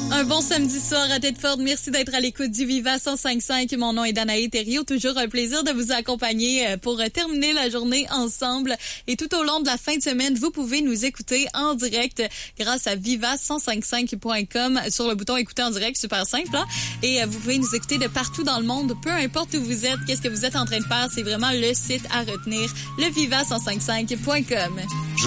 Un bon samedi soir à Tedford. Merci d'être à l'écoute du Viva 105.5. Mon nom est Danae Thériault. Toujours un plaisir de vous accompagner pour terminer la journée ensemble. Et tout au long de la fin de semaine, vous pouvez nous écouter en direct grâce à viva105.com sur le bouton écouter en direct. Super simple, hein? Et vous pouvez nous écouter de partout dans le monde, peu importe où vous êtes, qu'est-ce que vous êtes en train de faire. C'est vraiment le site à retenir, le viva105.5.com.